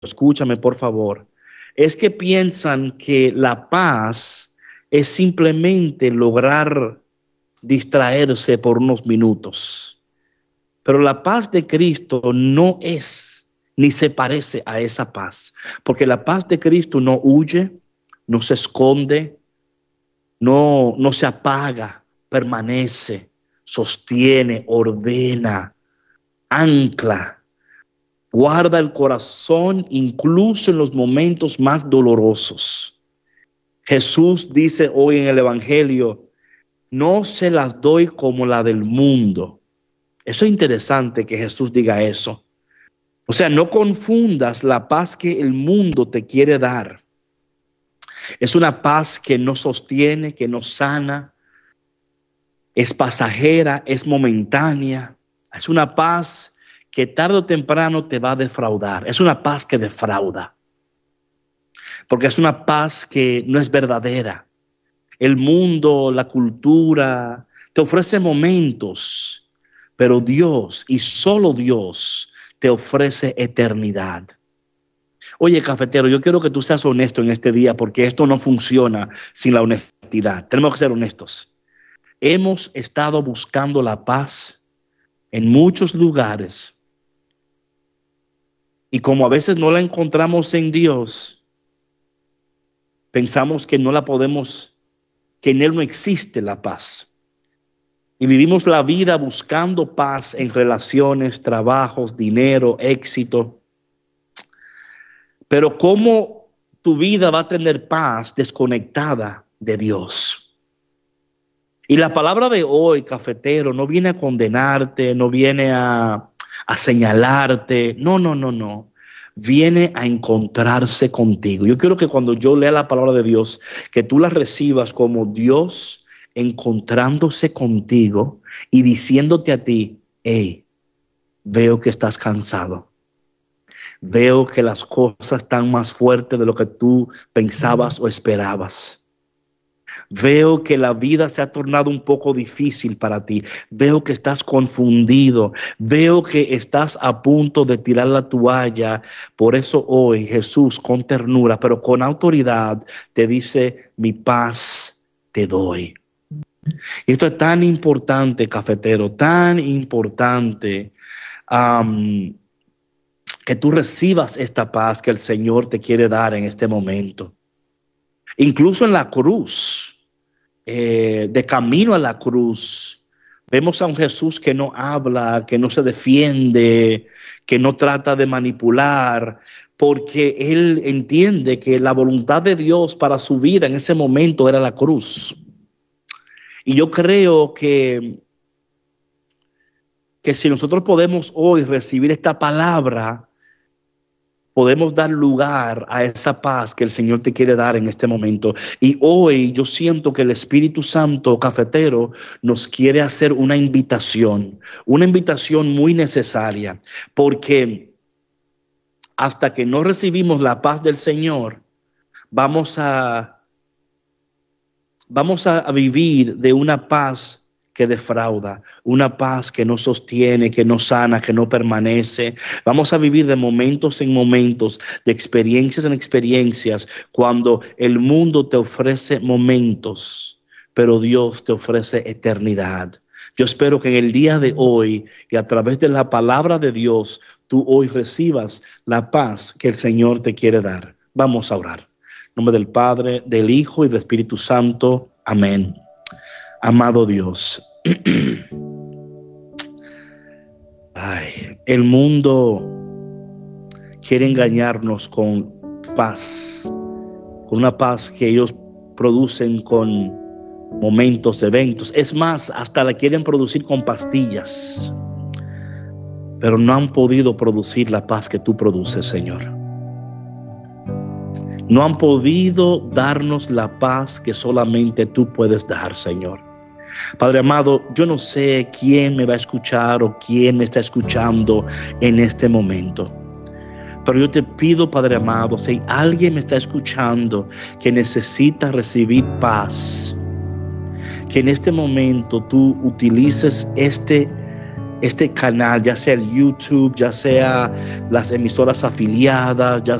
escúchame por favor, es que piensan que la paz es simplemente lograr distraerse por unos minutos. Pero la paz de Cristo no es ni se parece a esa paz, porque la paz de Cristo no huye, no se esconde, no se apaga, permanece, sostiene, ordena, ancla. Guarda el corazón incluso en los momentos más dolorosos. Jesús dice hoy en el Evangelio, no se las doy como la del mundo. Eso es interesante que Jesús diga eso. O sea, no confundas la paz que el mundo te quiere dar. Es una paz que no sostiene, que no sana, es pasajera, es momentánea. Es una paz que tarde o temprano te va a defraudar. Es una paz que defrauda. Porque es una paz que no es verdadera. El mundo, la cultura, te ofrece momentos, pero Dios y solo Dios te ofrece eternidad. Oye, cafetero, yo quiero que tú seas honesto en este día, porque esto no funciona sin la honestidad. Tenemos que ser honestos. Hemos estado buscando la paz en muchos lugares. Y como a veces no la encontramos en Dios, pensamos que no la podemos, que en Él no existe la paz. Y vivimos la vida buscando paz en relaciones, trabajos, dinero, éxito. Pero ¿cómo tu vida va a tener paz desconectada de Dios? Y la palabra de hoy, cafetero, no viene a condenarte, no viene a señalarte. No. Viene a encontrarse contigo. Yo quiero que cuando yo lea la palabra de Dios, que tú la recibas como Dios encontrándose contigo y diciéndote a ti, hey, veo que estás cansado. Veo que las cosas están más fuertes de lo que tú pensabas o esperabas. Veo que la vida se ha tornado un poco difícil para ti. Veo que estás confundido. Veo que estás a punto de tirar la toalla. Por eso hoy Jesús, con ternura, pero con autoridad, te dice, mi paz te doy. Y esto es tan importante, cafetero, tan importante, que tú recibas esta paz que el Señor te quiere dar en este momento. Incluso en la cruz, de camino a la cruz, vemos a un Jesús que no habla, que no se defiende, que no trata de manipular, porque Él entiende que la voluntad de Dios para su vida en ese momento era la cruz. Y yo creo que si nosotros podemos hoy recibir esta palabra, podemos dar lugar a esa paz que el Señor te quiere dar en este momento. Y hoy yo siento que el Espíritu Santo, cafetero, nos quiere hacer una invitación muy necesaria, porque hasta que no recibimos la paz del Señor, vamos a vivir de una paz que defrauda, una paz que no sostiene, que no sana, que no permanece. Vamos a vivir de momentos en momentos, de experiencias en experiencias, cuando el mundo te ofrece momentos, pero Dios te ofrece eternidad. Yo espero que en el día de hoy y a través de la palabra de Dios, tú hoy recibas la paz que el Señor te quiere dar. Vamos a orar. En nombre del Padre, del Hijo y del Espíritu Santo. Amén. Amado Dios, el mundo quiere engañarnos con paz, con una paz que ellos producen con momentos, eventos. Es más, hasta la quieren producir con pastillas, pero no han podido producir la paz que tú produces, Señor. No han podido darnos la paz que solamente tú puedes dar, Señor. Padre amado, yo no sé quién me va a escuchar o quién me está escuchando en este momento, pero yo te pido, Padre amado, si alguien me está escuchando que necesita recibir paz, que en este momento tú utilices este este canal, ya sea el YouTube, ya sea las emisoras afiliadas, ya